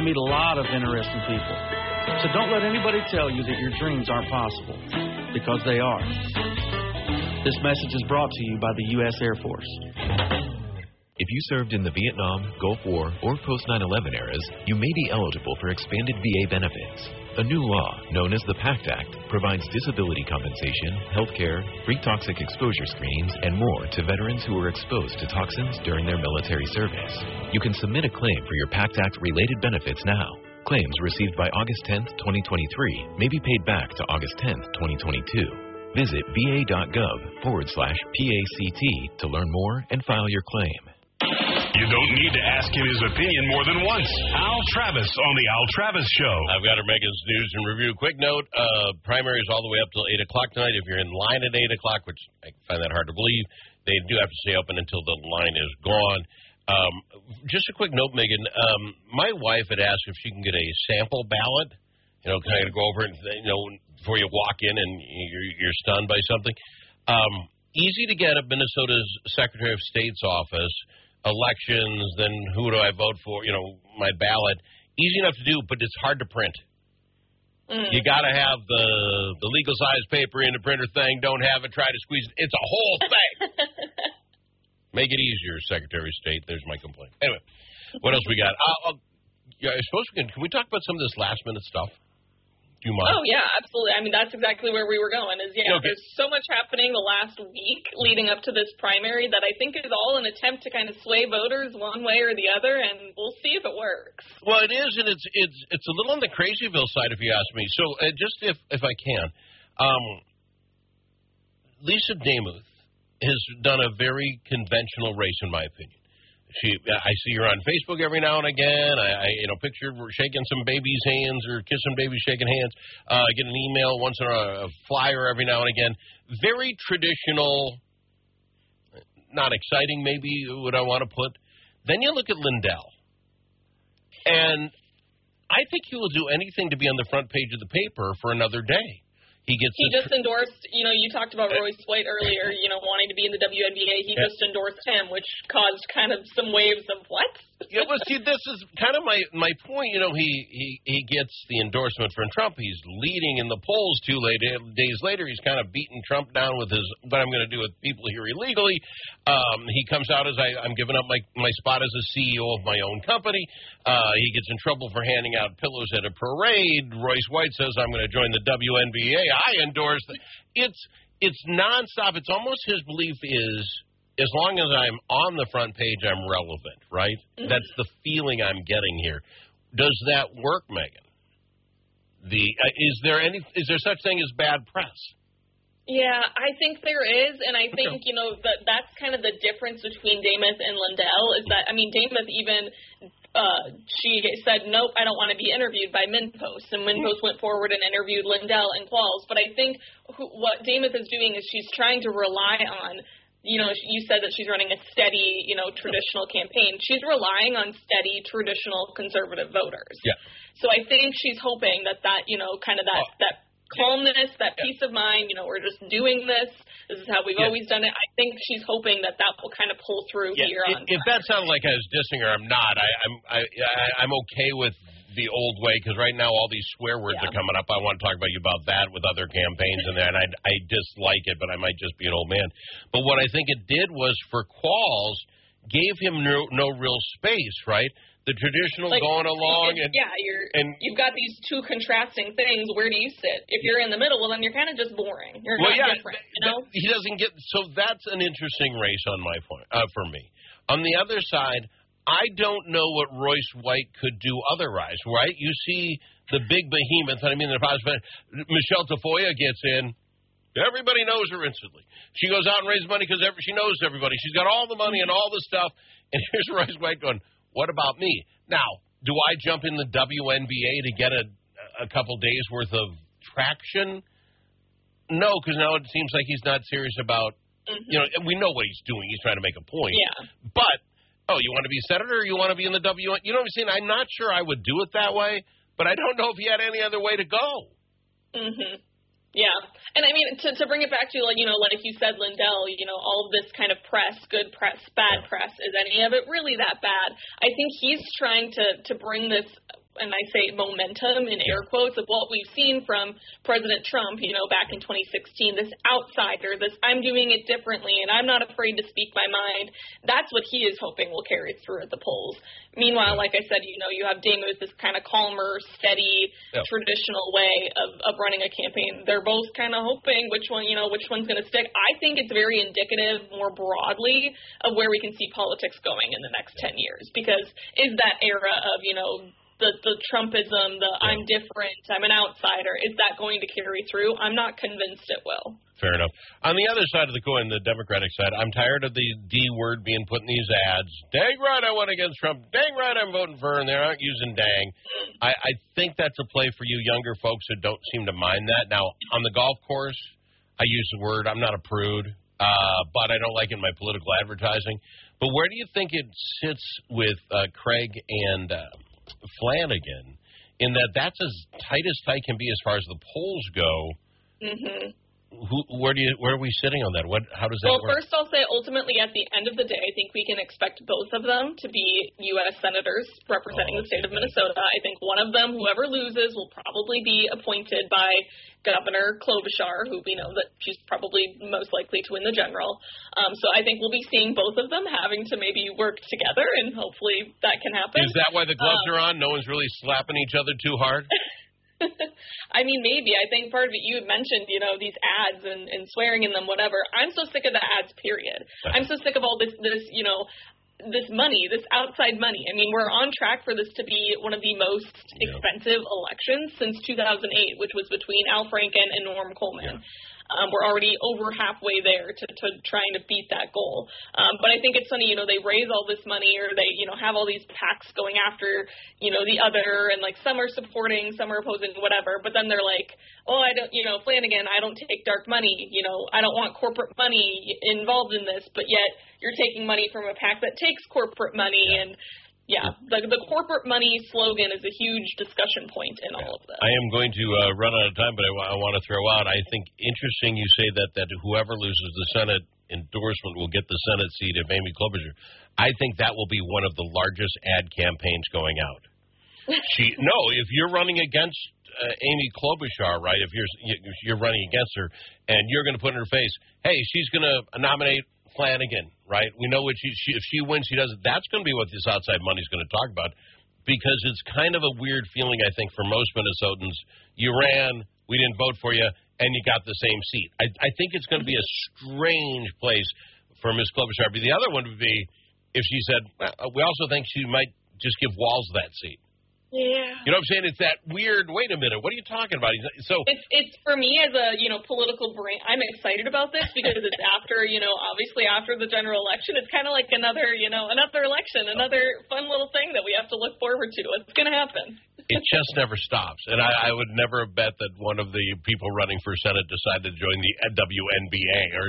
to meet a lot of interesting people. So don't let anybody tell you that your dreams aren't possible, because they are. This message is brought to you by the U.S. Air Force. If you served in the Vietnam, Gulf War, or post-9/11 eras, you may be eligible for expanded VA benefits. A new law, known as the PACT Act, provides disability compensation, health care, free toxic exposure screenings, and more to veterans who were exposed to toxins during their military service. You can submit a claim for your PACT Act-related benefits now. Claims received by August 10th, 2023 may be paid back to August 10th, 2022. Visit va.gov/PACT to learn more and file your claim. You don't need to ask him his opinion more than once. Al Travis on the Al Travis Show. I've got our Megan's News and Review. Quick note, primaries all the way up till 8 o'clock tonight. If you're in line at 8 o'clock, which I find that hard to believe, they do have to stay open until the line is gone. Just a quick note, Megan. My wife had asked if she can get a sample ballot, kind of go over it, before you walk in and you're stunned by something. Easy to get at Minnesota's Secretary of State's office. Elections, then who do I vote for, my ballot. Easy enough to do, but it's hard to print. You got to have the legal size paper in the printer thing. Don't have it, try to squeeze it. It's a whole thing. Make it easier, Secretary of State. There's my complaint. Anyway, what else we got? I suppose can we talk about some of this last-minute stuff? Do you mind? Oh, yeah, absolutely. I mean, that's exactly where we were going. Okay. There's so much happening the last week leading up to this primary that I think is all an attempt to kind of sway voters one way or the other, and we'll see if it works. Well, it is, and it's a little on the Crazyville side, if you ask me. So, just if I can, Lisa Demuth has done a very conventional race, in my opinion. I see her on Facebook every now and again. I picture her shaking some babies' hands or kissing babies, shaking hands. Get an email once in a flyer every now and again. Very traditional, not exciting, maybe what I want to put. Then you look at Lindell, and I think he will do anything to be on the front page of the paper for another day. He just endorsed, you talked about Royce White earlier, wanting to be in the WNBA. He just endorsed him, which caused kind of some waves of what? Yeah, well, see, this is kind of my point. He gets the endorsement from Trump. He's leading in the polls 2 days later. He's kind of beating Trump down with his what I'm going to do with people here illegally. He comes out as I'm giving up my spot as a CEO of my own company. He gets in trouble for handing out pillows at a parade. Royce White says, I'm going to join the WNBA. I endorse it. It's nonstop. It's almost his belief is as long as I'm on the front page, I'm relevant, right? Mm-hmm. That's the feeling I'm getting here. Does that work, Megan? Is there such thing as bad press? Yeah, I think there is, and I think, that's kind of the difference between Demuth and Lindell is that, Demuth even, she said, nope, I don't want to be interviewed by MinnPost, and MinnPost went forward and interviewed Lindell and Qualls, but I think what Demuth is doing is she's trying to rely on, you said that she's running a steady, traditional campaign. She's relying on steady, traditional conservative voters. Yeah. So I think she's hoping that kind of that calmness, that peace of mind, we're just doing this. This is how we've always done it. I think she's hoping that will kind of pull through here on. If that sounded like I was dissing her, I'm not. I'm okay with the old way because right now all these swear words are coming up. I want to talk about that with other campaigns and that, and I dislike it, but I might just be an old man. But what I think it did was for Qualls, gave him no real space, right? The traditional going along. You've got these two contrasting things. Where do you sit? If you're in the middle, well, then you're kind of just boring. You're not different, He doesn't get – so that's an interesting race on my point for me. On the other side, I don't know what Royce White could do otherwise, right? You see the big behemoth, Michelle Tafoya gets in. Everybody knows her instantly. She goes out and raises money because she knows everybody. She's got all the money and all the stuff. And here's Royce White going, what about me? Now, do I jump in the WNBA to get a couple days' worth of traction? No, because now it seems like he's not serious about, we know what he's doing. He's trying to make a point. Yeah. But, you want to be a senator or you want to be in the WN? You know what I'm saying? I'm not sure I would do it that way, but I don't know if he had any other way to go. Mm-hmm. Yeah. And to bring it back to, like you said, Lindell, all of this kind of press, good press, bad press, is any of it really that bad? I think he's trying to bring this and I say momentum in air quotes, of what we've seen from President Trump, back in 2016, this outsider, this I'm doing it differently and I'm not afraid to speak my mind, that's what he is hoping will carry through at the polls. Meanwhile, like I said, you have Dame with this kind of calmer, steady, traditional way of running a campaign. They're both kind of hoping which one's going to stick. I think it's very indicative more broadly of where we can see politics going in the next 10 years, because is that era of, the Trumpism, I'm different, I'm an outsider, is that going to carry through? I'm not convinced it will. Fair enough. On the other side of the coin, the Democratic side, I'm tired of the D word being put in these ads. Dang right I went against Trump. Dang right I'm voting for, and they aren't using dang. I think that's a play for you younger folks who don't seem to mind that. Now, on the golf course, I use the word. I'm not a prude, but I don't like it in my political advertising. But where do you think it sits with Craig and Flanagan, in that's as tight as tight can be as far as the polls go? Mm-hmm. Where are we sitting on that? How does that work? Well, first I'll say ultimately at the end of the day, I think we can expect both of them to be U.S. senators representing the state of Minnesota. I think one of them, whoever loses, will probably be appointed by Governor Klobuchar, who we know that she's probably most likely to win the general. So I think we'll be seeing both of them having to maybe work together, and hopefully that can happen. Is that why the gloves are on? No one's really slapping each other too hard? I mean, maybe. I think part of it, you had mentioned, these ads and swearing in them, whatever. I'm so sick of the ads, period. I'm so sick of all this money, this outside money. I mean, we're on track for this to be one of the most expensive elections since 2008, which was between Al Franken and Norm Coleman. We're already over halfway there to trying to beat that goal. But I think it's funny, they raise all this money, or they, have all these PACs going after, the other, and like some are supporting, some are opposing, whatever. But then they're like, oh, I don't, Flanagan, I don't take dark money. I don't want corporate money involved in this. But yet you're taking money from a PAC that takes corporate money and. Yeah, the corporate money slogan is a huge discussion point in all of this. I am going to run out of time, but I want to throw out, I think interesting you say that whoever loses the Senate endorsement will get the Senate seat of Amy Klobuchar. I think that will be one of the largest ad campaigns going out. If you're running against Amy Klobuchar, right, if you're running against her, and you're going to put in her face, hey, she's going to nominate Flanagan, right? We know if she wins, she does it. That's going to be what this outside money is going to talk about, because it's kind of a weird feeling, I think, for most Minnesotans. You ran, we didn't vote for you, and you got the same seat. I think it's going to be a strange place for Ms. Klobuchar. But the other one would be if she said, well, we also think she might just give Walz that seat. Yeah. You know what I'm saying? It's that weird, wait a minute, what are you talking about? So it's for me as a, political brain, I'm excited about this because it's after, obviously after the general election. It's kind of like another election, another fun little thing that we have to look forward to. It's going to happen. It just never stops. And I would never bet that one of the people running for Senate decided to join the WNBA or,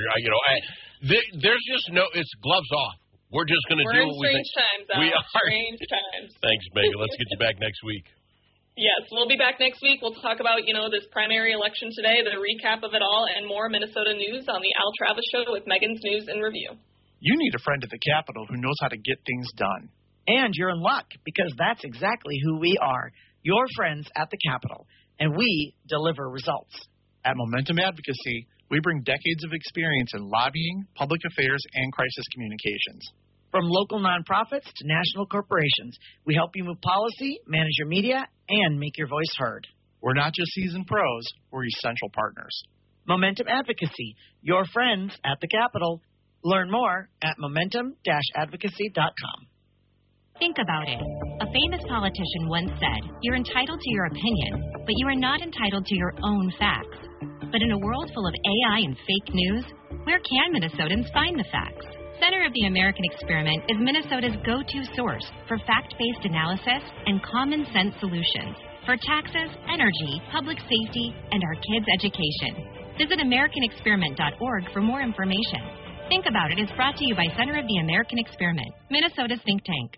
there's just it's gloves off. We're just going to do what we think. We are strange times. Thanks, Megan. Let's get you back next week. Yes, we'll be back next week. We'll talk about, this primary election today, the recap of it all, and more Minnesota news on the Al Travis Show with Megan's News and Review. You need a friend at the Capitol who knows how to get things done. And you're in luck, because that's exactly who we are, your friends at the Capitol, and we deliver results. At Momentum Advocacy, we bring decades of experience in lobbying, public affairs, and crisis communications. From local nonprofits to national corporations, we help you move policy, manage your media, and make your voice heard. We're not just seasoned pros, we're essential partners. Momentum Advocacy, your friends at the Capitol. Learn more at momentum-advocacy.com. Think about it. A famous politician once said, "You're entitled to your opinion, but you are not entitled to your own facts." But in a world full of AI and fake news, where can Minnesotans find the facts? Center of the American Experiment is Minnesota's go-to source for fact-based analysis and common-sense solutions for taxes, energy, public safety, and our kids' education. Visit AmericanExperiment.org for more information. Think About It is brought to you by Center of the American Experiment, Minnesota's think tank.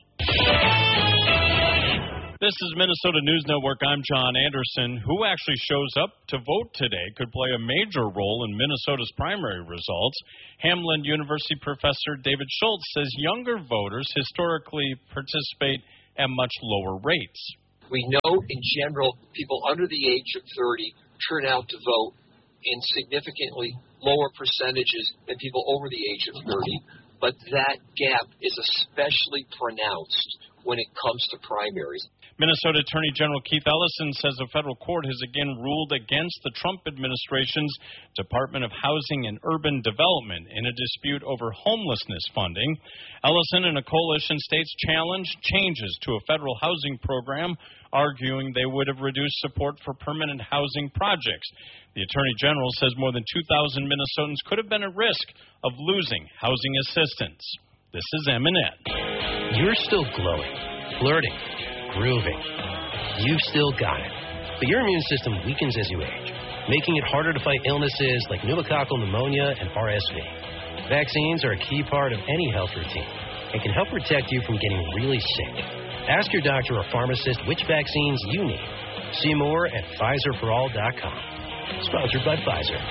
This is Minnesota News Network. I'm John Anderson. Who actually shows up to vote today could play a major role in Minnesota's primary results. Hamline University professor David Schultz says younger voters historically participate at much lower rates. We know, in general, people under the age of 30 turn out to vote in significantly lower percentages than people over the age of 30, but that gap is especially pronounced when it comes to primaries. Minnesota Attorney General Keith Ellison says a federal court has again ruled against the Trump administration's Department of Housing and Urban Development in a dispute over homelessness funding. Ellison and a coalition of states challenged changes to a federal housing program, arguing they would have reduced support for permanent housing projects. The Attorney General says more than 2,000 Minnesotans could have been at risk of losing housing assistance. This is Eminette. You're still glowing, flirting, grooving. You've still got it. But your immune system weakens as you age, making it harder to fight illnesses like pneumococcal pneumonia and RSV. Vaccines are a key part of any health routine and can help protect you from getting really sick. Ask your doctor or pharmacist which vaccines you need. See more at PfizerForAll.com. Sponsored by Pfizer.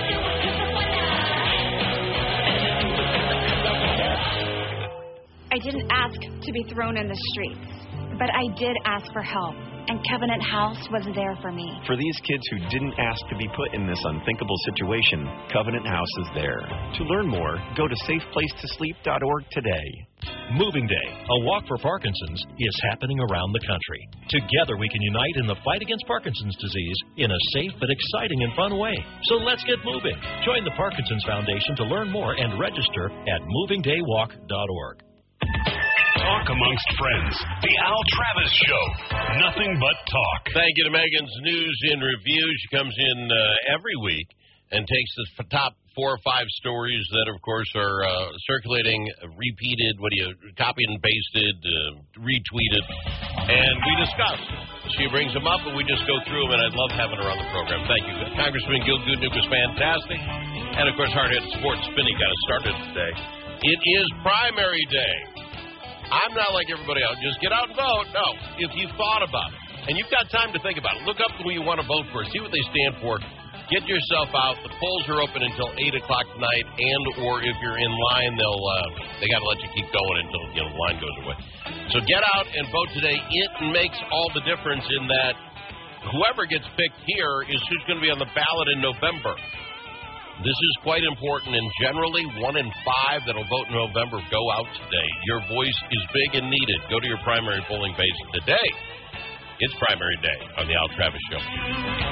I didn't ask to be thrown in the streets, but I did ask for help, and Covenant House was there for me. For these kids who didn't ask to be put in this unthinkable situation, Covenant House is there. To learn more, go to safeplacetosleep.org today. Moving Day, a walk for Parkinson's, is happening around the country. Together we can unite in the fight against Parkinson's disease in a safe but exciting and fun way. So let's get moving. Join the Parkinson's Foundation to learn more and register at movingdaywalk.org. Talk amongst friends. The Al Travis Show. Nothing but talk. Thank you to Megan's News in Review. She comes in every week and takes the top 4 or 5 stories that, of course, are circulating, repeated, copied and pasted, retweeted, and we discuss. She brings them up, and we just go through them, and I love having her on the program. Thank you. Congressman Gil Goodenough was fantastic. And, of course, Hardhead Sports Spinning got us started today. It is primary day. I'm not like everybody else. Just get out and vote. No. If you thought about it, and you've got time to think about it, look up who you want to vote for. See what they stand for. Get yourself out. The polls are open until 8 o'clock tonight, and or if you're in line, they got to let you keep going until the line goes away. So get out and vote today. It makes all the difference in that whoever gets picked here is who's going to be on the ballot in November. This is quite important, and generally 1 in 5 that'll vote in November go out today. Your voice is big and needed. Go to your primary polling base today. It's primary day on the Al Travis Show.